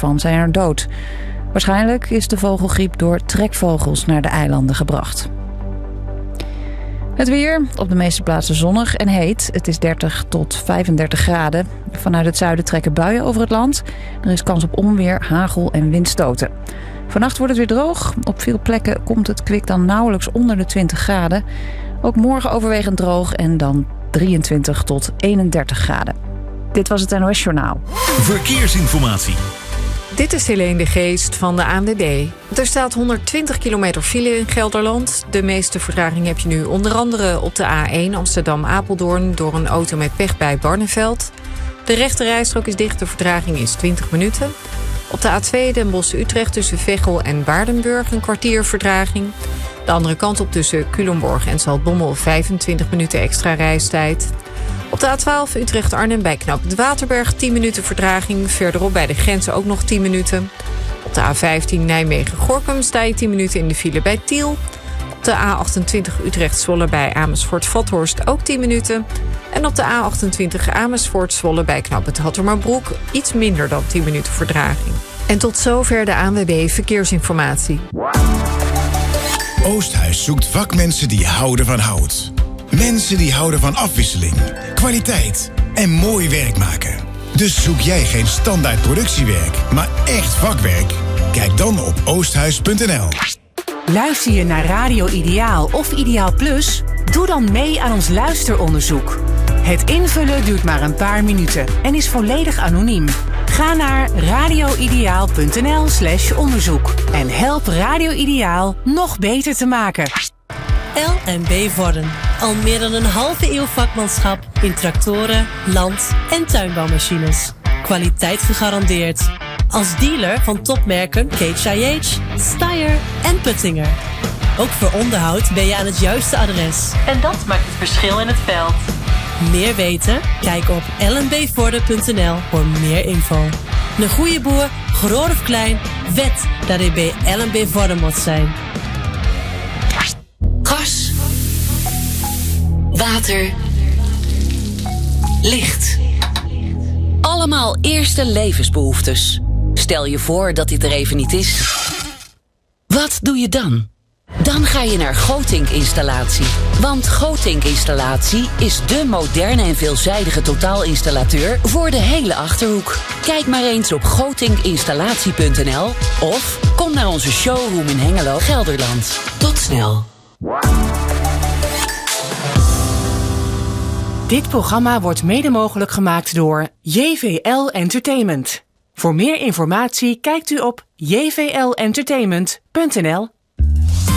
daarvan zijn er dood. Waarschijnlijk is de vogelgriep door trekvogels naar de eilanden gebracht. Het weer, op de meeste plaatsen zonnig en heet. Het is 30 tot 35 graden. Vanuit het zuiden trekken buien over het land. Er is kans op onweer, hagel en windstoten. Vannacht wordt het weer droog. Op veel plekken komt het kwik dan nauwelijks onder de 20 graden. Ook morgen overwegend droog en dan 23 tot 31 graden. Dit was het NOS Journaal. Verkeersinformatie. Dit is Helene de Geest van de ANWB. Er staat 120 kilometer file in Gelderland. De meeste vertraging heb je nu onder andere op de A1 Amsterdam-Apeldoorn... door een auto met pech bij Barneveld. De rechte rijstrook is dicht, de vertraging is 20 minuten. Op de A2 Den Bosch-Utrecht tussen Veghel en Waardenburg een kwartier vertraging. De andere kant op tussen Culemborg en Zaltbommel 25 minuten extra reistijd. Op de A12 Utrecht-Arnhem bij knooppunt Waterberg 10 minuten vertraging. Verderop bij de grens ook nog 10 minuten. Op de A15 Nijmegen-Gorinchem sta je 10 minuten in de file bij Tiel. Op de A28 Utrecht-Zwolle bij Amersfoort-Vathorst ook 10 minuten. En op de A28 Amersfoort-Zwolle bij knooppunt Hattermerbroek iets minder dan 10 minuten vertraging. En tot zover de ANWB Verkeersinformatie. Oosthuis zoekt vakmensen die houden van hout. Mensen die houden van afwisseling, kwaliteit en mooi werk maken. Dus zoek jij geen standaard productiewerk, maar echt vakwerk? Kijk dan op oosthuis.nl. Luister je naar Radio Ideaal of Ideaal Plus? Doe dan mee aan ons luisteronderzoek. Het invullen duurt maar een paar minuten en is volledig anoniem. Ga naar radioideaal.nl/onderzoek en help Radio Ideaal nog beter te maken. L&B Vorden. Al meer dan een halve eeuw vakmanschap in tractoren, land- en tuinbouwmachines. Kwaliteit gegarandeerd. Als dealer van topmerken Cage IH, Steyr en Puttinger. Ook voor onderhoud ben je aan het juiste adres. En dat maakt het verschil in het veld. Meer weten? Kijk op lnbvorden.nl voor meer info. Een goede boer, groot of klein, weet dat hij bij LNB Vorden moet zijn. Gas, water, licht. Allemaal eerste levensbehoeftes. Stel je voor dat dit er even niet is. Wat doe je dan? Dan ga je naar Gotink Installatie. Want Gotink Installatie is dé moderne en veelzijdige totaalinstallateur voor de hele Achterhoek. Kijk maar eens op gotinkinstallatie.nl of kom naar onze showroom in Hengelo, Gelderland. Tot snel. Dit programma wordt mede mogelijk gemaakt door JVL Entertainment. Voor meer informatie kijkt u op jvlentertainment.nl.